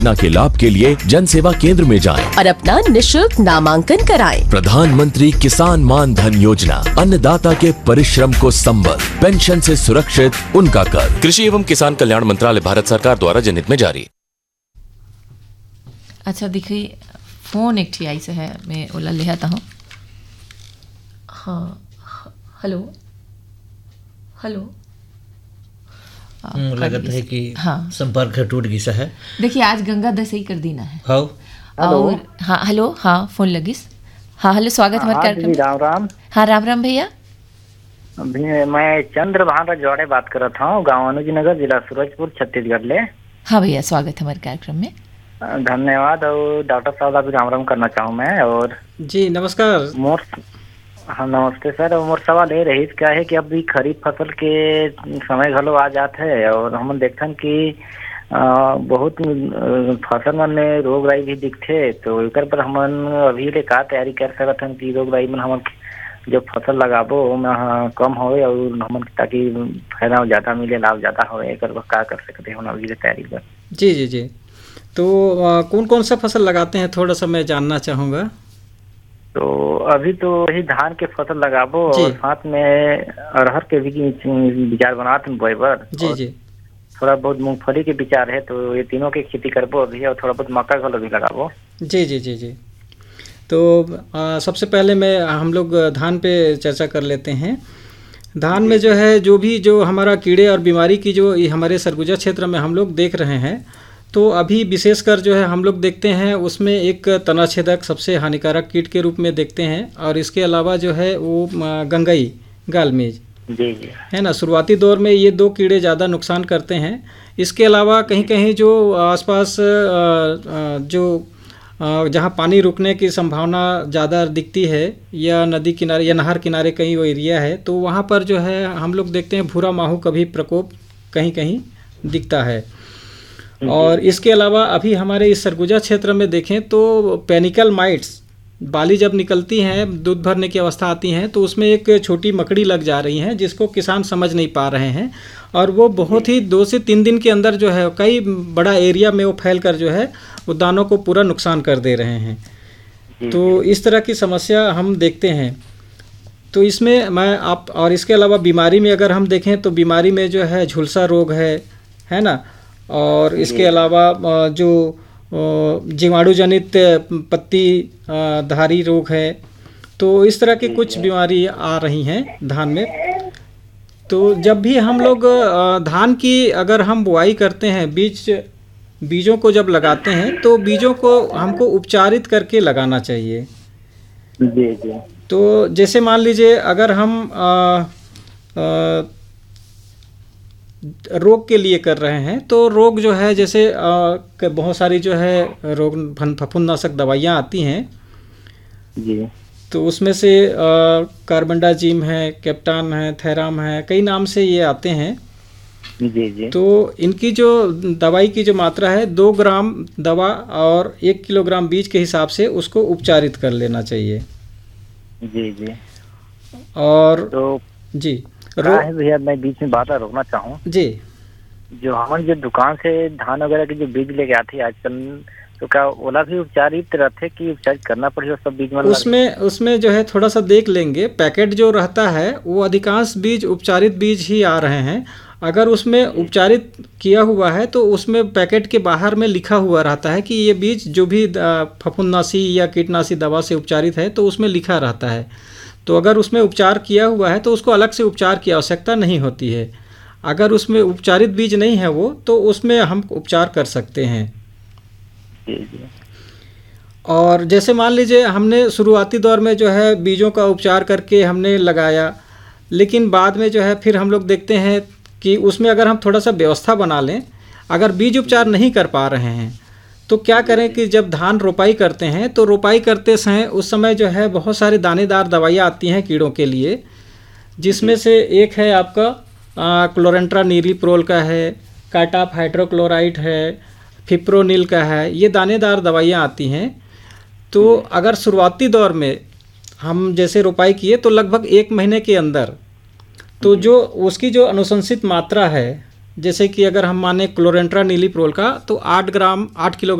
योजना के लाभ के लिए जन सेवा केंद्र में जाएं और अपना निशुल्क नामांकन कराएं। प्रधानमंत्री किसान मान धन योजना अन्नदाता के परिश्रम को संबल, पेंशन से सुरक्षित उनका कर। कृषि एवं किसान कल्याण मंत्रालय, भारत सरकार द्वारा जनहित में जारी। अच्छा देखिए, फोन एक ठी आई से है, मैं ओला ले आता हूँ। हाँ, हेलो हेलो। लगता है कि हाँ, संपर्क टूट गया है। देखिए आज गंगा दशई कर देना है। हाँ और हाँ हेलो, हाँ फोन लगिस। हाँ हेलो, स्वागत हमारे कार्यक्रम। राम राम। हाँ राम राम भैया। मैं चंद्रभान राजवाड़े बात कर रहा था, गाँव अनुज नगर, जिला सूरजपुर, छत्तीसगढ़ ले। हाँ भैया, स्वागत हमारे कार्यक्रम में। धन्यवाद। और डॉक्टर साहब अभी राम राम करना चाहूँ मैं। और जी नमस्कार। मोर हाँ नमस्ते सर। और मोर सवाल ये रही क्या है कि अभी खरीफ फसल के समय घलो आ जाते है और हम देखते कि बहुत फसल में रोग राई भी दिखते, तो एक पर हमन अभी ले का तैयारी कर सकते हैं कि रोग राई में हमन जो फसल लगाबो ओमा कम होवे और हमन ताकि फायदा ज्यादा मिले, लाभ ज्यादा होवे, एक का कर सकते हैं अभी तैयारी कर। जी जी जी, तो कौन कौन सा फसल लगाते हैं थोड़ा सा मैं जानना चाहूँगा। तो अभी तो वही धान के फसल लगाबो और साथ में अरहर के भी विचार बनाते बोए बर। जी जी, थोड़ा बहुत मूंगफली के विचार है, तो ये तीनों की खेती करबो अभी, और थोड़ा बहुत मक्का का भी लगाबो। जी जी जी जी, तो सबसे पहले हम लोग धान पे चर्चा कर लेते हैं। धान में जो है जो हमारा कीड़े और बीमारी की जो हमारे सरगुजा क्षेत्र में हम लोग देख रहे हैं, तो अभी विशेषकर जो है हम लोग देखते हैं उसमें एक तनाछेदक सबसे हानिकारक कीट के रूप में देखते हैं, और इसके अलावा जो है वो गंगई गालमेज जी जी है ना। शुरुआती दौर में ये दो कीड़े ज़्यादा नुकसान करते हैं। इसके अलावा कहीं कहीं जो आसपास जो जहाँ पानी रुकने की संभावना ज़्यादा दिखती है, या नदी किनारे या नहर किनारे कहीं वो एरिया है, तो वहाँ पर जो है हम लोग देखते हैं भूरा माहू का भी प्रकोप कहीं कहीं दिखता है। और इसके अलावा अभी हमारे इस सरगुजा क्षेत्र में देखें तो पेनिकल माइट्स, बाली जब निकलती हैं, दूध भरने की अवस्था आती हैं, तो उसमें एक छोटी मकड़ी लग जा रही हैं जिसको किसान समझ नहीं पा रहे हैं, और वो बहुत ही 2 से 3 दिन के अंदर जो है कई बड़ा एरिया में वो फैल कर जो है वो दानों को पूरा नुकसान कर दे रहे हैं। तो इस तरह की समस्या हम देखते हैं। तो इसमें और इसके अलावा बीमारी में अगर हम देखें तो बीमारी में जो है झुलसा रोग है ना, और इसके अलावा जो जीवाणु जनित पत्ती धारी रोग है, तो इस तरह की कुछ बीमारी आ रही हैं धान में। तो जब भी हम लोग धान की अगर हम बुआई करते हैं, बीजों को जब लगाते हैं, तो बीजों को हमको उपचारित करके लगाना चाहिए। जी जी, तो जैसे मान लीजिए अगर हम रोग के लिए कर रहे हैं, तो रोग जो है जैसे बहुत सारी जो है रोग फफूंदनाशक दवाइयाँ आती हैं जी, तो उसमें से कार्बेंडाजिम है, कैप्टान है, थैराम है, कई नाम से ये आते हैं। जी जी, तो इनकी जो दवाई की जो मात्रा है 2 ग्राम दवा और 1 किलोग्राम बीज के हिसाब से उसको उपचारित कर लेना चाहिए। जी जी, और तो जी है भैया, मैं बीच में बात रोकना चाहूँ जी। जो हम जो दुकान से धान वगैरह के जो बीज लेके आते हैं आजकल, तो क्या ओला भी उपचारित रहते कि उपचारित करना पड़ेगा सब बीज में? उसमें जो है थोड़ा सा देख लेंगे, पैकेट जो रहता है वो अधिकांश बीज उपचारित बीज ही आ रहे हैं। अगर उसमें उपचारित किया हुआ है तो उसमें पैकेट के बाहर में लिखा हुआ रहता है कि ये बीज जो भी फफूंदनाशी या कीटनाशी दवा से उपचारित है, तो उसमें लिखा रहता है। तो अगर उसमें उपचार किया हुआ है तो उसको अलग से उपचार की आवश्यकता नहीं होती है। अगर उसमें उपचारित बीज नहीं है वो, तो उसमें हम उपचार कर सकते हैं। और जैसे मान लीजिए हमने शुरुआती दौर में जो है बीजों का उपचार करके हमने लगाया, लेकिन बाद में जो है फिर हम लोग देखते हैं कि उसमें अगर हम थोड़ा सा व्यवस्था बना लें, अगर बीज उपचार नहीं कर पा रहे हैं तो क्या करें कि जब धान रोपाई करते हैं तो रोपाई करते समय उस समय जो है बहुत सारी दानेदार दवाइयाँ आती हैं कीड़ों के लिए, जिसमें से एक है आपका क्लोरेंट्रानीरीप्रोल का है, काटाप हाइड्रोक्लोराइड है, फिप्रोनिल का है, ये दानेदार दवाइयाँ आती हैं। तो अगर शुरुआती दौर में हम जैसे रोपाई किए तो लगभग 1 महीने के अंदर तो जो उसकी जो अनुशंसित मात्रा है जैसे कि अगर हम माने क्लोरेंट्रा नीलीप्रोल का तो 8 किलोग्राम